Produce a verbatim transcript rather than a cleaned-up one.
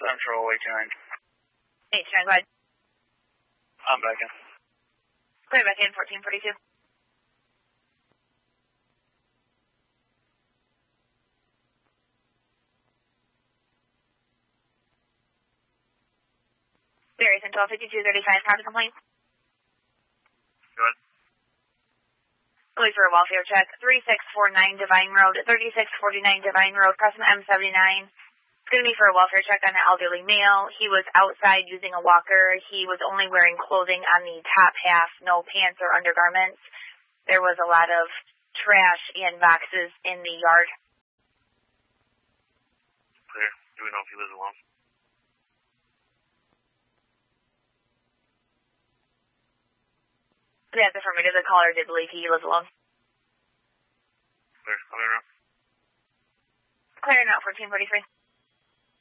Central, eight two nine. eight two nine, go ahead. I'm back in. Go ahead, back in, fourteen forty-two. Darius and twelve fifty-two thirty-five, counter complaint. Go ahead. Looking for a welfare check, thirty-six forty-nine Divine Road, thirty-six forty-nine Divine Road, crossing M seventy-nine. It's going to be for a welfare check on an elderly male. He was outside using a walker. He was only wearing clothing on the top half, no pants or undergarments. There was a lot of trash and boxes in the yard. Clear. Do we know if he lives alone? That's affirmative. The caller did believe he lives alone. Clear. Clear out. Clear now, fourteen forty-three.